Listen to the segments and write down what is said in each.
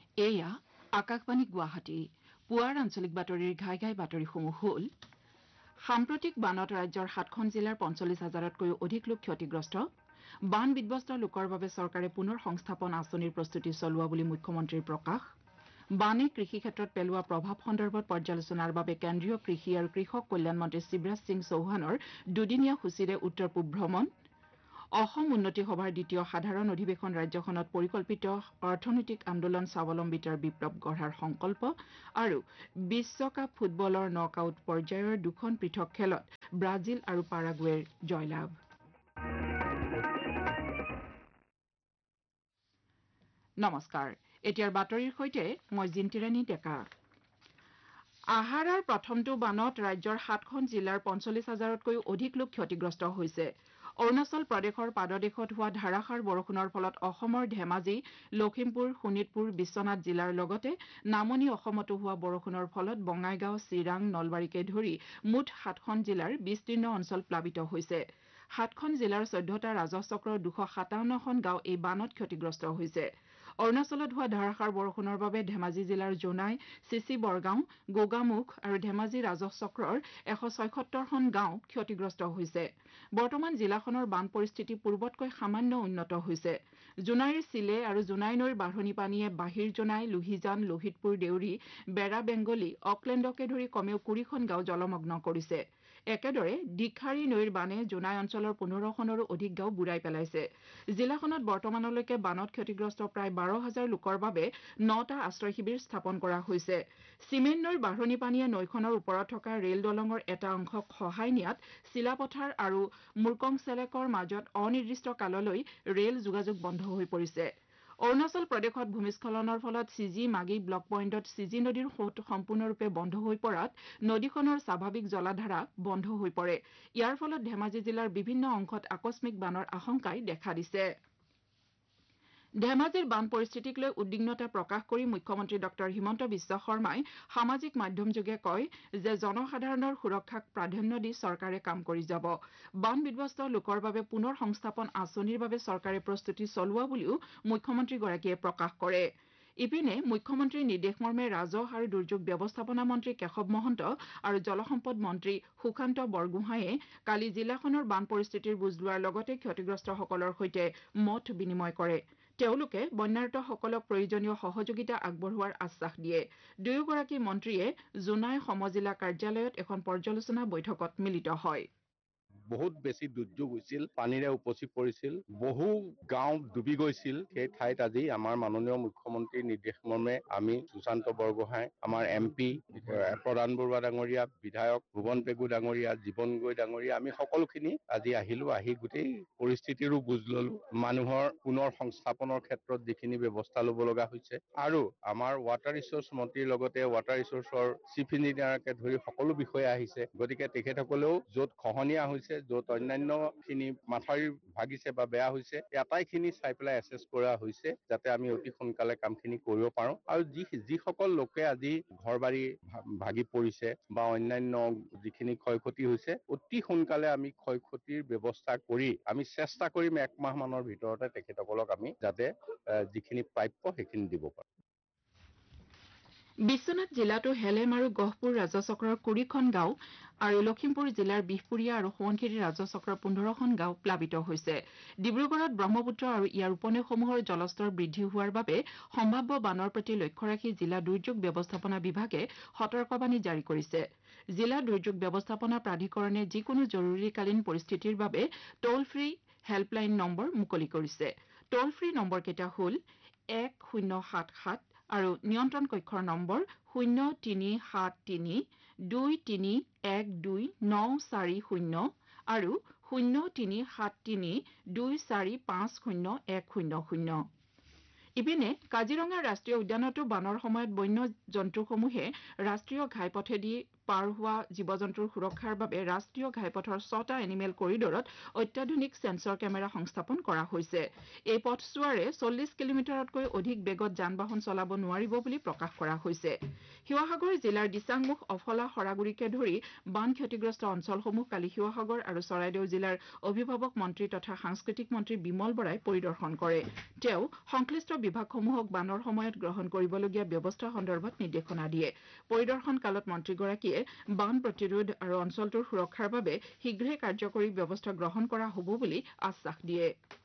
এয়া আকাশবাণী গুৱাহাটী পুৱাৰ আঞ্চলিক বাতৰিৰ ঘাই ঘাই বাতৰিসমূহ হ'ল সাম্প্ৰতিক বানত ৰাজ্যৰ ৭খন জিলাৰ ৪৫,০০০তকৈও অধিক লোক ক্ষতিগ্ৰস্ত বান বিধ্বস্ত লোকৰ বাবে চৰকাৰে পুনৰ সংস্থাপন আঁচনিৰ প্ৰস্তুতি চলোৱা বুলি মুখ্যমন্ত্ৰীৰ প্ৰকাশ বানে কৃষি ক্ষেত্ৰত পেলোৱা প্ৰভাৱ সন্দৰ্ভত পৰ্যালোচনাৰ বাবে কেন্দ্ৰীয় কৃষি আৰু কৃষক কল্যাণ মন্ত্ৰী শিৱৰাজ সিং চৌহানৰ দুদিনীয়া সূচীৰে উত্তৰ পূব ভ্ৰমণ অসম উন্নতি সভাৰ দ্বিতীয় সাধাৰণ অধিৱেশন ৰাজ্যখনত পৰিকল্পিত অৰ্থনৈতিক আন্দোলন স্বাৱলম্বিতাৰ বিপ্লৱ গঢ়াৰ সংকল্প আৰু বিশ্বকাপ ফুটবলৰ নকআউট পৰ্যায়ৰ দুখন পৃথক খেলত ব্ৰাজিল আৰু পাৰাগুৱেৰ জয়লাভ নমস্কাৰ এতিয়াৰ বাতৰিৰ সৈতে মই জিন্তিৰাণী ডেকা আহাৰৰ প্ৰথমটো বানত ৰাজ্যৰ ৭খন জিলাৰ ৪৫,০০০তকৈও অধিক লোক ক্ষতিগ্ৰস্ত হৈছে অৰুণাচল প্ৰদেশৰ পাদদেশত হোৱা ধাৰাসাৰ বৰষুণৰ ফলত অসমৰ ধেমাজি লখিমপুৰ শোণিতপুৰ বিশ্বনাথ জিলাৰ লগতে নামনি অসমতো হোৱা বৰষুণৰ ফলত বঙাইগাঁও চিৰাং নলবাৰীকে ধৰি মুঠ ৭খন জিলাৰ বিস্তীৰ্ণ অঞ্চল প্লাবিত হৈছে ৭খন জিলাৰ ১৪টা ৰাজহ চক্ৰৰ ২৫৭খন গাঁও এই বানত ক্ষতিগ্ৰস্ত হৈছে অৰুণাচলত হোৱা ধাৰাসাৰ বৰষুণৰ বাবে ধেমাজি জিলাৰ জোনাই চিচি বৰগাঁও গোগামুখ আৰু ধেমাজি ৰাজহ চক্ৰৰ ১৭৬খন গাঁও ক্ষতিগ্ৰস্ত হৈছে বৰ্তমান জিলাখনৰ বান পৰিস্থিতি পূৰ্বতকৈ সামান্য উন্নত হৈছে জোনাইৰ চিলে আৰু জোনাই নৈৰ বাঢ়নি পানীয়ে বাহিৰ জোনাই লোহিজান লোহিতপুৰ দেউৰী বেৰা বেংগলী অকলেণ্ডকে ধৰি কমেও ২০খন গাঁও জলমগ্ন কৰিছে একেদৰে দীঘাৰী নৈৰ বানে জোনাই অঞ্চলৰ ১৫খনৰো অধিক গাঁও বুৰাই পেলাইছে জিলাখনত বৰ্তমানলৈকে বানত ক্ষতিগ্ৰস্ত প্ৰায় ১২,০০০ লোকৰ বাবে ৯টা আশ্ৰয় শিবিৰ স্থাপন কৰা হৈছে চিমেণ্ট নৈৰ বাঢ়নি পানীয়ে নৈখনৰ ওপৰত থকা ৰেল দলঙৰ এটা অংশক সহায় নিয়াত চিলাপথাৰ আৰু মুৰকং চেলেকৰ মাজত অনিৰ্দিষ্ট কাললৈ ৰেল যোগাযোগ বন্ধ হৈ পৰিছে অৰুণাচল প্ৰদেশত ভূমিস্খলনৰ ফলত চিজি মাগি ব্লক পইণ্টত চিজি নদীৰ সোঁত সম্পূৰ্ণৰূপে বন্ধ হৈ পৰাত নদীখনৰ স্বাভাৱিক জলাধাৰা বন্ধ হৈ পৰে ইয়াৰ ফলত ধেমাজি জিলাৰ বিভিন্ন অংশত আকস্মিক বানৰ আশংকাই দেখা দিছে ধেমাজিৰ বান পৰিস্থিতিক লৈ উদ্বিগ্নতা প্ৰকাশ কৰি মুখ্যমন্ত্ৰী ডক্টৰ হিমন্ত বিশ্ব শৰ্মাই সামাজিক মাধ্যমযোগে কয় যে জনসাধাৰণৰ সুৰক্ষাক প্ৰাধান্য দি চৰকাৰে কাম কৰি যাব বান বিধ্বস্ত লোকৰ বাবে পুনৰ সংস্থাপন আঁচনিৰ বাবে চৰকাৰে প্ৰস্তুতি চলোৱা বুলিও মুখ্যমন্ত্ৰীগৰাকীয়ে প্ৰকাশ কৰে ইপিনে মুখ্যমন্ত্ৰীৰ নিৰ্দেশমৰ্মে ৰাজহ আৰু দুৰ্যোগ ব্যৱস্থাপনা মন্ত্ৰী কেশৱ মহন্ত আৰু জলসম্পদ মন্ত্ৰী সুশান্ত বৰগোহাঁয়ে কালি জিলাখনৰ বান পৰিস্থিতিৰ বুজ লোৱাৰ লগতে ক্ষতিগ্ৰস্তসকলৰ সৈতে মত বিনিময় কৰে তেওঁলোকে বন্যাৰ্তসকলক প্ৰয়োজনীয় সহযোগিতা আগবঢ়োৱাৰ আশ্বাস দিয়ে দুয়োগৰাকী মন্ত্ৰীয়ে জোনাই সমজিলা কাৰ্যালয়ত এখন পৰ্যালোচনা বৈঠকত মিলিত হয় বহুত বেছি দুৰ্যোগ হৈছিল পানীৰে উপচি পৰিছিল বহু গাঁও ডুবি গৈছিল সেই ঠাইত আজি আমাৰ মাননীয় মুখ্যমন্ত্ৰীৰ নিৰ্দেশমৰ্মে আমি সুশান্ত বৰগোহাঁই আমাৰ MP প্ৰধান বৰুৱা ডাঙৰীয়া বিধায়ক ভুৱন পেগু ডাঙৰীয়া জীৱন গগৈ ডাঙৰীয়া আমি সকলোখিনি আজি আহিলো আহি গোটেই পৰিস্থিতিৰো বুজ ললো মানুহৰ পুনৰ সংস্থাপনৰ ক্ষেত্ৰত যিখিনি ব্যৱস্থা ল'ব লগা হৈছে আৰু আমাৰ ৱাটাৰ ৰিচোৰ্চ মন্ত্ৰীৰ লগতে ৱাটাৰ ৰিচোৰ্চৰ চিফ ইঞ্জিনিয়াৰকে ধৰি সকলো বিষয়া আহিছে গতিকে তেখেতসকলেও য'ত খহনীয়া হৈছে য'ত অন্যান্য খিনি মাথাউৰি ভাগিছে বা বেয়া হৈছে আটাইখিনি চাই পেলাই এছেছ কৰা হৈছে যাতে আমি অতি সোনকালে কামখিনি কৰিব পাৰো আৰু যিসকল লোকে আজি ঘৰবাৰী ভাগি পৰিছে বা অন্যান্য যিখিনি ক্ষয়ক্ষতি হৈছে অতি সোনকালে আমি ক্ষয়ক্ষতিৰ ব্যৱস্থা কৰি আমি চেষ্টা কৰিম ১ মাহ মানৰ ভিতৰতে তেখেতসকলক আমি যাতে যিখিনি প্ৰাপ্য সেইখিনি দিব পাৰো বিশ্বনাথ জিলাতো হেলেম আৰু গহপুৰ ৰাজহ চক্ৰৰ ২০খন গাঁও আৰু লখিমপুৰ জিলাৰ বিহপুৰীয়া আৰু সোৱণশিৰি ৰাজহ চক্ৰৰ ১৫খন গাঁও প্লাবিত হৈছে ডিব্ৰুগড়ত ব্ৰহ্মপুত্ৰ আৰু ইয়াৰ উপনৈসমূহৰ জলস্তৰ বৃদ্ধি হোৱাৰ বাবে সম্ভাৱ্য বানৰ প্ৰতি লক্ষ্য ৰাখি জিলা দুৰ্যোগ ব্যৱস্থাপনা বিভাগে সতৰ্কবাণী জাৰি কৰিছে জিলা দুৰ্যোগ ব্যৱস্থাপনা প্ৰাধিকৰণে যিকোনো জৰুৰীকালীন পৰিস্থিতিৰ বাবে টোল ফ্ৰী হেল্পলাইন নম্বৰ মুকলি কৰিছে টোল ফ্ৰী নম্বৰকেইটা হ'ল 1077 আৰু নিয়ন্ত্ৰণ কক্ষৰ নম্বৰ 037323129440 আৰু 037324501000 ইপিনে কাজিৰঙা ৰাষ্ট্ৰীয় উদ্যানতো বানৰ সময়ত বন্য জন্তুসমূহে ৰাষ্ট্ৰীয় ঘাইপথেদি পাৰ হোৱা জীৱ-জন্তুৰ সুৰক্ষাৰ বাবে ৰাষ্ট্ৰীয় ঘাইপথৰ 6টা এনিমেল কৰিডৰত অত্যাধুনিক সেন্সৰ কেমেৰা সংস্থাপন কৰা হৈছে। এই পথছোৱাৰে 40 কিলোমিটাৰতকৈ অধিক বেগত যান-বাহন চলাব নোৱাৰিব বুলি প্ৰকাশ কৰা হৈছে। শিৱসাগৰ জিলাৰ দিচাংমুখ অফলা সৰাগুৰিকে ধৰি বান ক্ষতিগ্ৰস্ত অঞ্চলসমূহ কালি শিৱসাগৰ আৰু চৰাইদেউ জিলাৰ অভিভাৱক মন্ত্ৰী তথা সাংস্কৃতিক মন্ত্ৰী বিমল বৰাই পৰিদৰ্শন কৰে। তেওঁ সংশ্লিষ্ট বিভাগসমূহক বানৰ সময়ত গ্ৰহণ কৰিবলগীয়া ব্যৱস্থা সন্দৰ্ভত নিৰ্দেশনা দিয়ে। পৰিদৰ্শন কালত মন্ত্ৰীগৰাকীয়ে বান প্ৰতিৰোধ আৰু অঞ্চলটোৰ সুৰক্ষাৰ বাবে শীঘ্ৰে কাৰ্যকৰী ব্যৱস্থা গ্ৰহণ কৰা হ'ব বুলি আশ্বাস দিয়ে।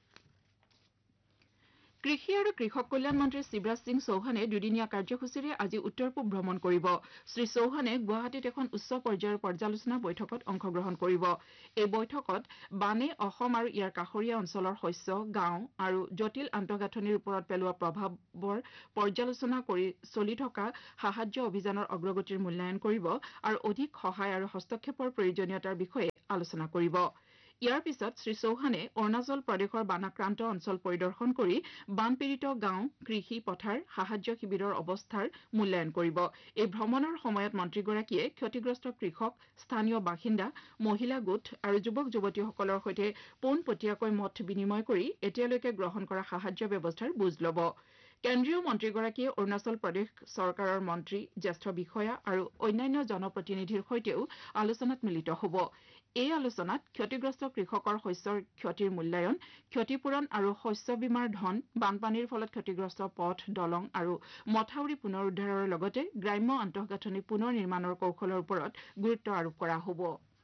কৃষি আৰু কৃষক কল্যাণ মন্ত্ৰী শিৱৰাজ সিং চৌহানে দুদিনীয়া কাৰ্যসূচীৰে আজি উত্তৰ পূব ভ্ৰমণ কৰিব। শ্ৰীচৌহানে গুৱাহাটীত এখন উচ্চ পৰ্যায়ৰ পৰ্যালোচনা বৈঠকত অংশগ্ৰহণ কৰিব। এই বৈঠকত বানে অসম আৰু ইয়াৰ কাষৰীয়া অঞ্চলৰ শস্য, গাঁও আৰু জটিল আন্তঃগাঁথনিৰ ওপৰত পেলোৱা প্ৰভাৱৰ পৰ্যালোচনা কৰি চলি থকা সাহায্য অভিযানৰ অগ্ৰগতিৰ মূল্যায়ন কৰিব আৰু অধিক সহায় আৰু হস্তক্ষেপৰ প্ৰয়োজনীয়তাৰ বিষয়ে আলোচনা কৰিব। ইয়াৰ পিছত শ্ৰীচৌহানে অৰুণাচল প্ৰদেশৰ বানাক্ৰান্ত অঞ্চল পৰিদৰ্শন কৰি বানপীড়িত গাঁও, কৃষি পথাৰ, সাহায্য শিবিৰৰ অৱস্থাৰ মূল্যায়ন কৰিব। এই ভ্ৰমণৰ সময়ত মন্ত্ৰীগৰাকীয়ে ক্ষতিগ্ৰস্ত কৃষক, স্থানীয় বাসিন্দা, মহিলা গোট আৰু যুৱক-যুৱতীসকলৰ সৈতে পোনপটীয়াকৈ মত বিনিময় কৰি এতিয়ালৈকে গ্ৰহণ কৰা সাহায্য ব্যৱস্থাৰ বুজ ল'ব। কেন্দ্ৰীয় মন্ত্ৰীগৰাকীয়ে অৰুণাচল প্ৰদেশ চৰকাৰৰ মন্ত্ৰী, জ্যেষ্ঠ বিষয়া আৰু অন্যান্য জনপ্ৰতিনিধিৰ সৈতেও আলোচনাত মিলিত হ'ব। এই আলোচনাত ক্ষতিগ্ৰস্ত কৃষকৰ শস্যৰ ক্ষতিৰ মূল্যায়ন, ক্ষতিপূৰণ আৰু শস্য বীমাৰ ধন, বানপানীৰ ফলত ক্ষতিগ্ৰস্ত পথ, দলং আৰু মথাউৰি পুনৰুদ্ধাৰৰ লগতে গ্ৰাম্য আন্তঃগাঁথনি পুনৰ নিৰ্মাণৰ কৌশলৰ ওপৰত গুৰুত্ব আৰোপ কৰা হ'ব।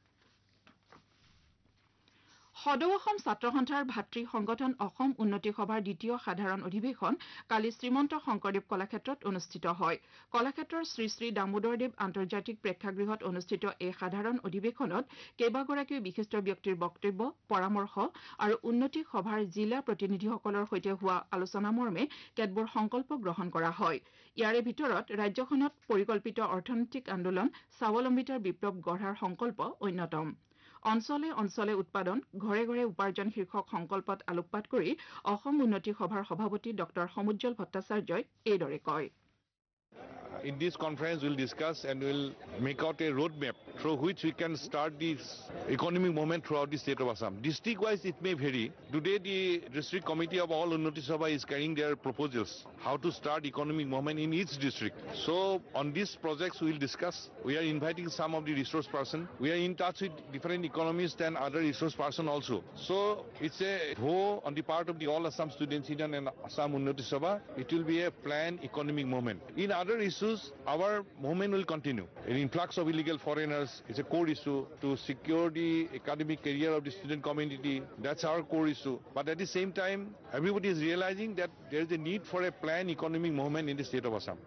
সদৌ অসম ছাত্ৰ সন্থাৰ ভাতৃ সংগঠন অসম উন্নতি সভাৰ দ্বিতীয় সাধাৰণ অধিৱেশন কালি শ্ৰীমন্ত শংকৰদেৱ কলাক্ষেত্ৰত অনুষ্ঠিত হয়। কলাক্ষেত্ৰৰ শ্ৰী শ্ৰী দামোদৰদেৱ আন্তৰ্জাতিক প্ৰেক্ষাগৃহত অনুষ্ঠিত এই সাধাৰণ অধিৱেশনত কেইবাগৰাকীও বিশিষ্ট ব্যক্তিৰ বক্তব্য, পৰামৰ্শ আৰু উন্নতি সভাৰ জিলা প্ৰতিনিধিসকলৰ সৈতে হোৱা আলোচনা মৰ্মে কেতবোৰ সংকল্প গ্ৰহণ কৰা হয়। ইয়াৰে ভিতৰত ৰাজ্যখনত পৰিকল্পিত অৰ্থনৈতিক আন্দোলন স্বাৱলম্বিতাৰ বিপ্লৱ গঢ়াৰ সংকল্প অন্যতম। অঞ্চলে অঞ্চলে উৎপাদন, ঘৰে ঘৰে উপাৰ্জন শীৰ্ষক সংকল্পত আলোকপাত কৰি অসম উন্নতি সভাৰ সভাপতি ডক্টৰ সমুজ্জ্বল ভট্টাচাৰ্যই এইদৰে কয়। In this conference, we'll discuss and we'll make out a roadmap through which we can start this economic movement throughout the state of Assam. District-wise, it may vary. Today, the district committee of all Unnati Sabha is carrying their proposals, how to start economic movement in each district. So, on these projects, we'll discuss. We are inviting some of the resource person. We are in touch with different economists and other resource person also. So, it's a vow on the part of the all Assam Students Union and Assam Unnati Sabha. It will be a planned economic movement. In other issues, our movement will continue. An influx of illegal foreigners is a core issue to secure the academic career of the student community. That's our core issue. But at the same time, everybody is realizing that there is a need for a planned economic movement in the state of Assam.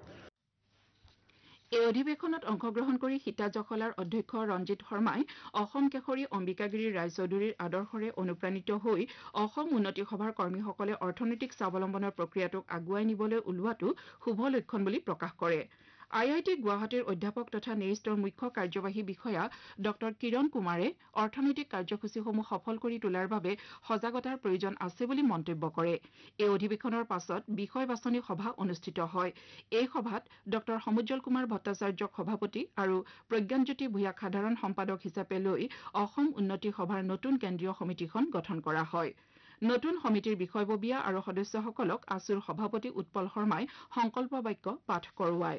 এই অধিৱেশনত অংশগ্ৰহণ কৰি সীতা জখলাৰ অধ্যক্ষ ৰঞ্জিত শৰ্মাই অসম কেশৰী অম্বিকাগিৰি ৰায়চৌধুৰীৰ আদৰ্শৰে অনুপ্ৰাণিত হৈ অসম উন্নতি সভাৰ কৰ্মীসকলে অৰ্থনৈতিক স্বাৱলম্বনৰ প্ৰক্ৰিয়াটোক আগুৱাই নিবলৈ ওলোৱাটো শুভ লক্ষণ বুলি প্ৰকাশ কৰে। IIT গুৱাহাটীৰ অধ্যাপক তথা নেৰিষ্টৰ মুখ্য কাৰ্যবাহী বিষয়া ডক্টৰ কিৰণ কুমাৰে অৰ্থনৈতিক কাৰ্যসূচীসমূহ সফল কৰি তোলাৰ বাবে সজাগতাৰ প্ৰয়োজন আছে বুলি মন্তব্য কৰে। এই অধিৱেশনৰ পাছত বিষয় বাছনি সভা অনুষ্ঠিত হয়। এই সভাত ডক্টৰ সমুজ্জ্বল কুমাৰ ভট্টাচাৰ্যক সভাপতি আৰু প্ৰজ্ঞানজ্যোতি ভূঞাক সাধাৰণ সম্পাদক হিচাপে লৈ অসম উন্নতি সভাৰ নতুন কেন্দ্ৰীয় সমিতিখন গঠন কৰা হয়। নতুন সমিতিৰ বিষয়ববীয়া আৰু সদস্যসকলক আছুৰ সভাপতি উৎপল শৰ্মাই সংকল্প বাক্য পাঠ কৰোৱায়।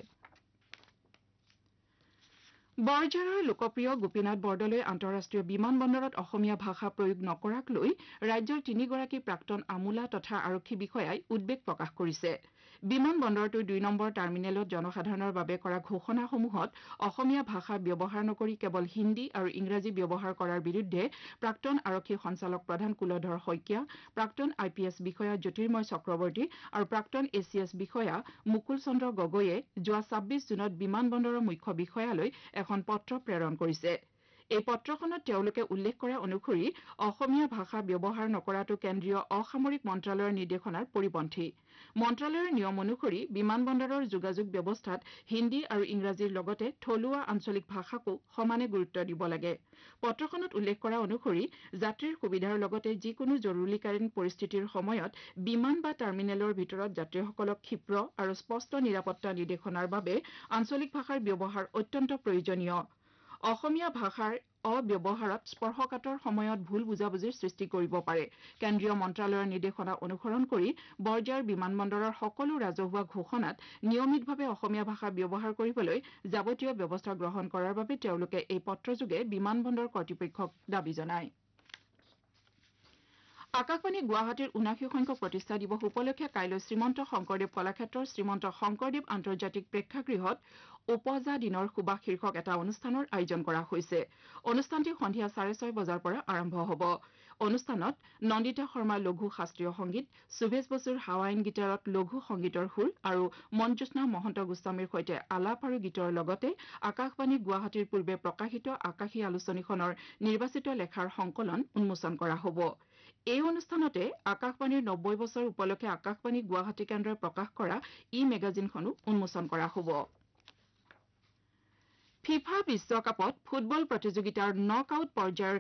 বৰঝাৰৰ লোকপ্ৰিয় গোপীনাথ বৰদলৈ আন্তঃৰাষ্ট্ৰীয় বিমান বন্দৰত অসমীয়া ভাষা প্ৰয়োগ নকৰাক লৈ ৰাজ্যৰ 3গৰাকী প্ৰাক্তন আমোলা তথা আৰক্ষী বিষয়াই উদ্বেগ প্ৰকাশ কৰিছে। বিমান বন্দৰটোৰ 2 নম্বৰ টাৰ্মিনেলত জনসাধাৰণৰ বাবে কৰা ঘোষণাসমূহত অসমীয়া ভাষা ব্যৱহাৰ নকৰি কেৱল হিন্দী আৰু ইংৰাজী ব্যৱহাৰ কৰাৰ বিৰুদ্ধে প্ৰাক্তন আৰক্ষী সঞ্চালক প্ৰধান কুলধৰ শইকীয়া, প্ৰাক্তন IPS বিষয়া জ্যোতিৰ্ময় চক্ৰৱৰ্তী আৰু প্ৰাক্তন ACS বিষয়া মুকুল চন্দ্ৰ গগৈয়ে যোৱা 26 জুনত বিমান বন্দৰৰ মুখ্য বিষয়ালৈ এখন পত্ৰ প্ৰেৰণ কৰিছে। এই পত্ৰখনত তেওঁলোকে উল্লেখ কৰা অনুসৰি অসমীয়া ভাষা ব্যৱহাৰ নকৰাটো কেন্দ্ৰীয় অসামৰিক মন্ত্ৰালয়ৰ নিৰ্দেশনাৰ পৰিপন্থী। মন্ত্ৰালয়ৰ নিয়ম অনুসৰি বিমান বন্দৰৰ যোগাযোগ ব্যৱস্থাত হিন্দী আৰু ইংৰাজীৰ লগতে থলুৱা আঞ্চলিক ভাষাকো সমানে গুৰুত্ব দিব লাগে। পত্ৰখনত উল্লেখ কৰা অনুসৰি যাত্ৰীৰ সুবিধাৰ লগতে যিকোনো জৰুৰীকালীন পৰিস্থিতিৰ সময়ত বিমান বা টাৰ্মিনেলৰ ভিতৰত যাত্ৰীসকলক ক্ষীপ্ৰ আৰু স্পষ্ট নিৰাপত্তা নিৰ্দেশনাৰ বাবে আঞ্চলিক ভাষাৰ ব্যৱহাৰ অত্যন্ত প্ৰয়োজনীয়। অসমীয়া ভাষাৰ অব্যৱহাৰত স্পৰ্শকাতৰ সময়ত ভুল বুজাবুজিৰ সৃষ্টি কৰিব পাৰে। কেন্দ্ৰীয় মন্ত্ৰালয়ৰ নিৰ্দেশনা অনুসৰণ কৰি বৰঝাৰ বিমানবন্দৰৰ সকলো ৰাজহুৱা ঘোষণাত নিয়মিতভাৱে অসমীয়া ভাষা ব্যৱহাৰ কৰিবলৈ যাৱতীয় ব্যৱস্থা গ্ৰহণ কৰাৰ বাবে তেওঁলোকে এই পত্ৰযোগে বিমানবন্দৰ কৰ্তৃপক্ষক দাবী জনায়। আকাশবাণী গুৱাহাটীৰ ৭৯ সংখ্যক প্ৰতিষ্ঠা দিৱস উপলক্ষে কাইলৈ শ্ৰীমন্ত শংকৰদেৱ কলাক্ষেত্ৰৰ শ্ৰীমন্ত শংকৰদেৱ আন্তৰ্জাতিক প্ৰেক্ষাগৃহত উপজা দিনৰ সুবাস শীৰ্ষক এটা অনুষ্ঠানৰ আয়োজন কৰা হৈছে। অনুষ্ঠানটি সন্ধিয়া 6:30 বজাৰ পৰা আৰম্ভ হ'ব। অনুষ্ঠানত নন্দিতা শৰ্মা লঘু শাস্ত্ৰীয় সংগীত, সুভেশ বসুৰ হাৱাইন গীটাৰত লঘু সংগীতৰ সুৰ আৰু মনজ্যোৎস্না মহন্ত গোস্বামীৰ সৈতে আলাপ আৰু গীতৰ লগতে আকাশবাণী গুৱাহাটীৰ পূৰ্বে প্ৰকাশিত আকাশী আলোচনীখনৰ নিৰ্বাচিত লেখাৰ সংকলন উন্মোচন কৰা হ'ব। এই অনুষ্ঠানতে আকাশবাণীৰ 90 বছৰ উপলক্ষে আকাশবাণী গুৱাহাটী কেন্দ্ৰই প্ৰকাশ কৰা মেগাজিনখনো উন্মোচন কৰা হ'ব। ফিফা বিশ্বকাপত ফুটবল প্ৰতিযোগিতাৰ নক আউট পৰ্যায়ৰ